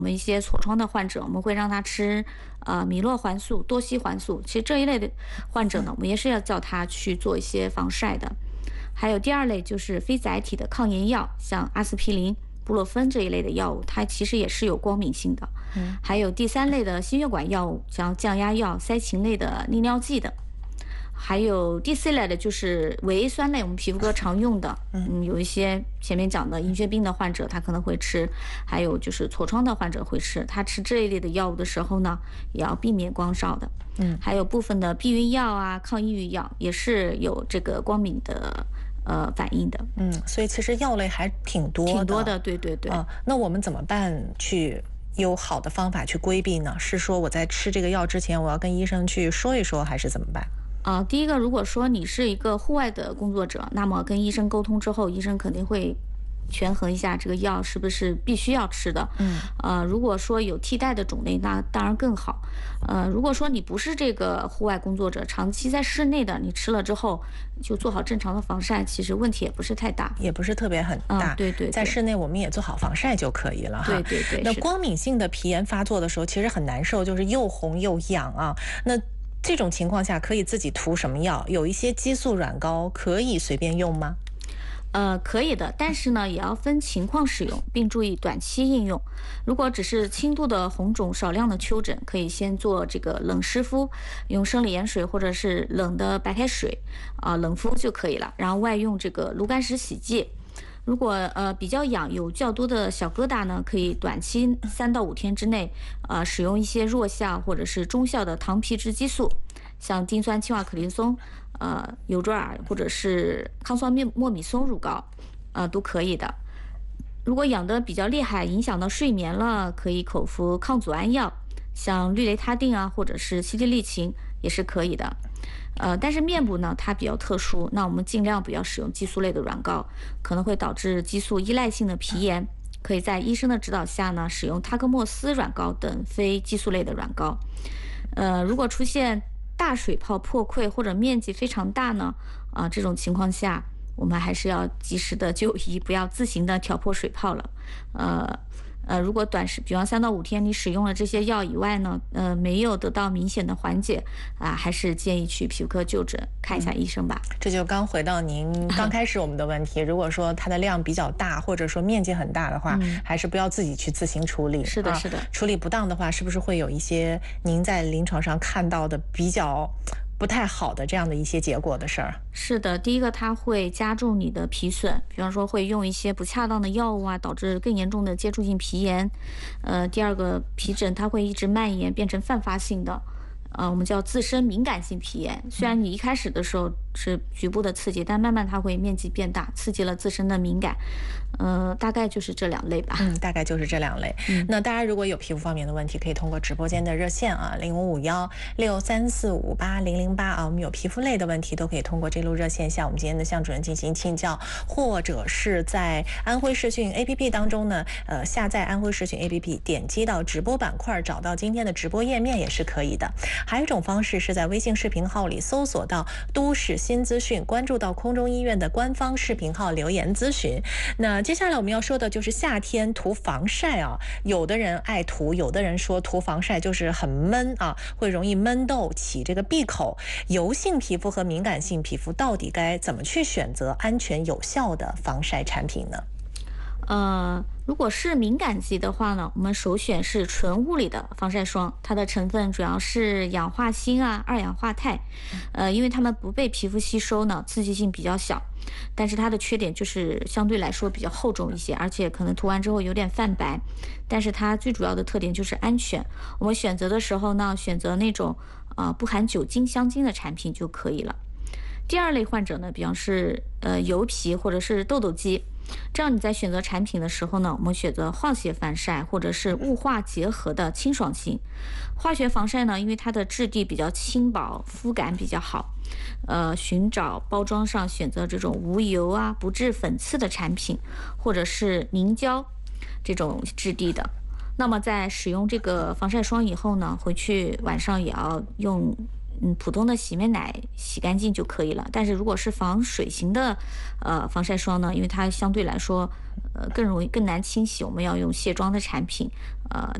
我们一些痤疮的患者，我们会让他吃米诺环素、多西环素。其实这一类的患者呢，我们也是要叫他去做一些防晒的。还有第二类就是非载体的抗炎药，像阿司匹林、布洛芬这一类的药物，它其实也是有光敏性的。还有第三类的心血管药物，像降压药、塞嗪类的利尿剂的。还有第四类的就是维 A 酸类，我们皮肤科常用的，有一些前面讲的银屑病的患者他可能会吃，还有就是痤疮的患者会吃。他吃这一类的药物的时候呢，也要避免光照的。还有部分的避孕药啊、抗抑郁药也是有这个光敏的反应的。 所以其实药类还挺多的。 挺多的，对对对。 那我们怎么办去有好的方法去规避呢？是说我在吃这个药之前，我要跟医生去说一说，还是怎么办？ 第一个，如果说你是一个户外的工作者，那么跟医生沟通之后，医生肯定会权衡一下这个药是不是必须要吃的。如果说有替代的种类，那当然更好。如果说你不是这个户外工作者，长期在室内的，你吃了之后就做好正常的防晒，其实问题也不是太大， 也不是特别很大。 对对， 在室内我们也做好防晒就可以了哈。 对对对。 那光敏性的皮炎发作的时候，其实很难受，就是又红又痒啊。那这种情况下可以自己涂什么药？有一些激素软膏可以随便用吗？ 可以的，但是呢，也要分情况使用，并注意短期应用。如果只是轻度的红肿、少量的丘疹，可以先做这个冷湿敷，用生理盐水或者是冷的白开水冷敷就可以了。然后外用这个炉甘石洗剂。如果比较痒，有较多的小疙瘩呢，可以短期3到5天之内使用一些弱效或者是中效的糖皮质激素，像丁酸氢化可利松、尤卓尔或者是抗酸莫米松乳膏，都可以的。如果痒得比较厉害，影响到睡眠了，可以口服抗组胺药，像氯雷他定啊，或者是西地利嗪也是可以的。但是面部呢，它比较特殊，那我们尽量不要使用激素类的软膏，可能会导致激素依赖性的皮炎。可以在医生的指导下呢，使用他克莫司软膏等非激素类的软膏。如果出现大水泡破溃或者面积非常大呢，这种情况下，我们还是要及时的就医，不要自行的挑破水泡了。如果比方3到5天你使用了这些药以外呢，没有得到明显的缓解还是建议去皮肤科就诊看一下医生吧。 这就刚回到您刚开始我们的问题，如果说它的量比较大，或者说面积很大的话，还是不要自己去自行处理。 是的，是的。 处理不当的话，是不是会有一些您在临床上看到的比较不太好的这样的一些结果的事儿？ 是的，第一个它会加重你的皮损，比方说会用一些不恰当的药物导致更严重的接触性皮炎。第二个皮疹它会一直蔓延变成泛发性的。我们叫自身敏感性皮炎，虽然你一开始的时候是局部的刺激，但慢慢它会面积变大，刺激了自身的敏感。大概就是这2类吧。 大概就是这2类。那大家如果有皮肤方面的问题，可以通过直播间的热线055163458008我们有皮肤类的问题都可以通过这路热线向我们今天的向主任进行请教，或者是在安徽视讯 APP 当中呢，下载安徽视讯 APP， 点击到直播板块，找到今天的直播页面也是可以的。还有一种方式是在微信视频号里搜索到都市新资讯，关注到空中医院的官方视频号留言咨询。那接下来我们要说的就是夏天涂防晒有的人爱涂，有的人说涂防晒就是很闷会容易闷痘起这个闭口。油性皮肤和敏感性皮肤到底该怎么去选择安全有效的防晒产品呢？ 如果是敏感肌的话呢，我们首选是纯物理的防晒霜，它的成分主要是氧化锌2氧化钛。因为它们不被皮肤吸收呢，刺激性比较小，但是它的缺点就是相对来说比较厚重一些，而且可能涂完之后有点泛白。但是它最主要的特点就是安全，我们选择的时候呢，选择那种不含酒精、香精的产品就可以了。第2类患者呢，比方是油皮或者是痘痘肌，这样你在选择产品的时候呢，我们选择化学防晒或者是雾化结合的清爽型。化学防晒呢，因为它的质地比较轻薄，肤感比较好，寻找包装上选择这种无油不致粉刺的产品，或者是凝胶这种质地的。那么在使用这个防晒霜以后呢，回去晚上也要用普通的洗面奶洗干净就可以了。但是如果是防水型的防晒霜呢，因为它相对来说更容易更难清洗，我们要用卸妆的产品。